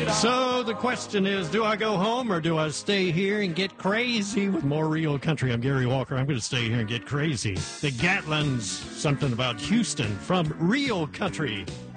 So the question is, do I go home or do I stay here and get crazy with more real country? I'm Gary Walker. I'm going to stay here and get crazy. The Gatlins, something about Houston from Real Country.